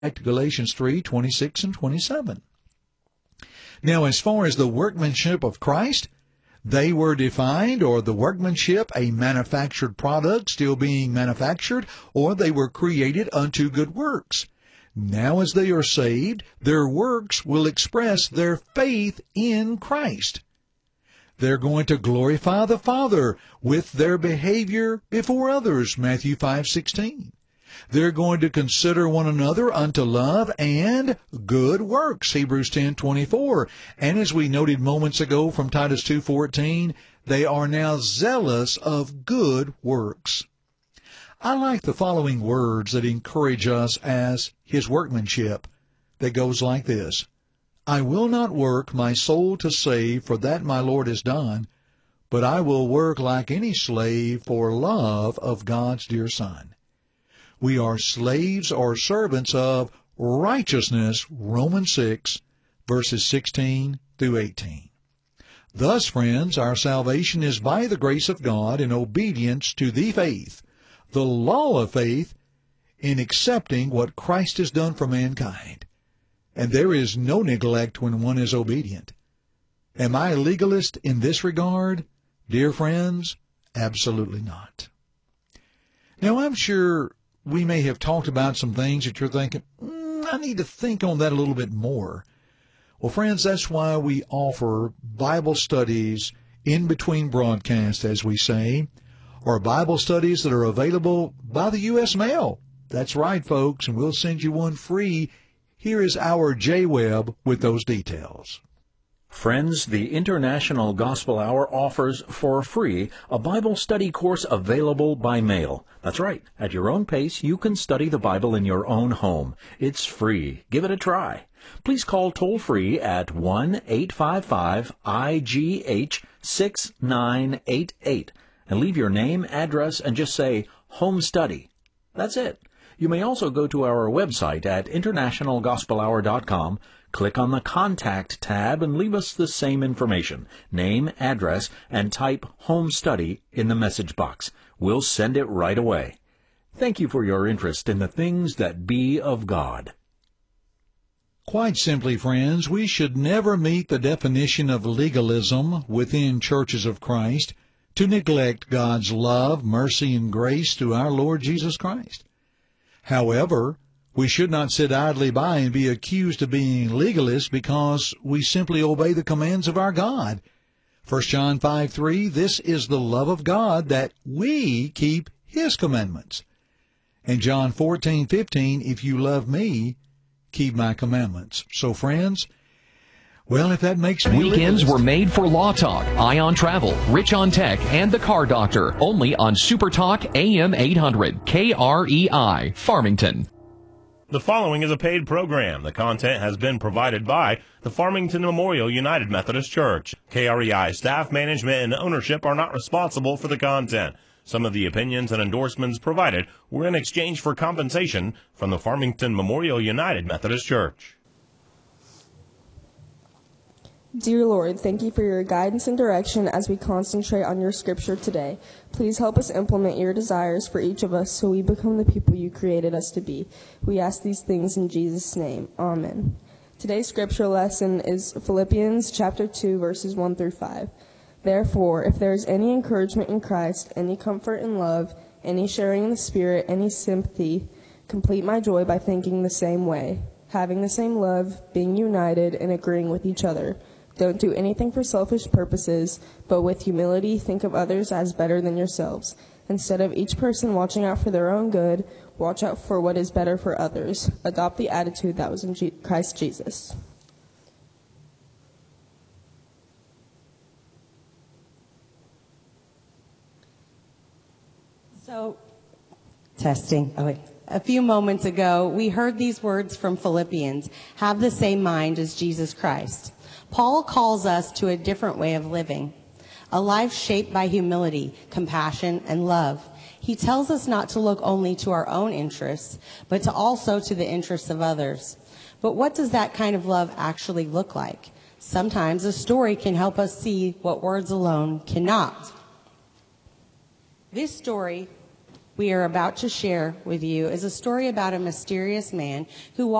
back to Galatians 3:26 and 27. Now, as far as the workmanship of Christ, they were defined, or the workmanship, a manufactured product still being manufactured, or they were created unto good works. Now as they are saved, their works will express their faith in Christ. They're going to glorify the Father with their behavior before others, Matthew 5:16. They're going to consider one another unto love and good works, Hebrews 10:24. And as we noted moments ago from Titus 2:14, they are now zealous of good works. I like the following words that encourage us as his workmanship. That goes like this: I will not work my soul to save, for that my Lord has done, but I will work like any slave for love of God's dear Son. We are slaves or servants of righteousness, Romans 6, verses 16 through 18. Thus, friends, our salvation is by the grace of God in obedience to the faith, the law of faith, in accepting what Christ has done for mankind. And there is no neglect when one is obedient. Am I a legalist in this regard? Dear friends, absolutely not. Now, I'm sure we may have talked about some things that you're thinking, I need to think on that a little bit more. Well, friends, that's why we offer Bible studies in between broadcasts, as we say, or Bible studies that are available by the U.S. mail. That's right, folks, and we'll send you one free. Here is our J-Web with those details. Friends, the International Gospel Hour offers for free a Bible study course available by mail. That's right. At your own pace, you can study the Bible in your own home. It's free. Give it a try. Please call toll-free at 1-855-IGH-6988 and leave your name, address, and just say, Home Study. That's it. You may also go to our website at internationalgospelhour.com, click on the Contact tab, and leave us the same information, name, address, and type Home Study in the message box. We'll send it right away. Thank you for your interest in the things that be of God. Quite simply, friends, we should never meet the definition of legalism within churches of Christ to neglect God's love, mercy, and grace through our Lord Jesus Christ. However, we should not sit idly by and be accused of being legalists because we simply obey the commands of our God. 1 John 5:3, this is the love of God, that we keep His commandments. And John 14:15, if you love me, keep my commandments. So, friends, well, if that makes me Weekends were made for Law Talk, Ion Travel, Rich on Tech, and the Car Doctor. Only on Super Talk AM 800, KREI, Farmington. The following is a paid program. The content has been provided by the Farmington Memorial United Methodist Church. KREI staff, management, and ownership are not responsible for the content. Some of the opinions and endorsements provided were in exchange for compensation from the Farmington Memorial United Methodist Church. Dear Lord, thank you for your guidance and direction as we concentrate on your scripture today. Please help us implement your desires for each of us so we become the people you created us to be. We ask these things in Jesus' name. Amen. Today's scripture lesson is Philippians chapter 2, verses 1 through 5. Therefore, if there is any encouragement in Christ, any comfort in love, any sharing in the Spirit, any sympathy, complete my joy by thinking the same way, having the same love, being united, and agreeing with each other. Don't do anything for selfish purposes, but with humility think of others as better than yourselves. Instead of each person watching out for their own good, watch out for what is better for others. Adopt the attitude that was in Christ Jesus. So, testing. Oh, wait. A few moments ago, we heard these words from Philippians, have the same mind as Jesus Christ. Paul calls us to a different way of living, a life shaped by humility, compassion, and love. He tells us not to look only to our own interests, but to also to the interests of others. But what does that kind of love actually look like? Sometimes a story can help us see what words alone cannot. This story we are about to share with you is a story about a mysterious man who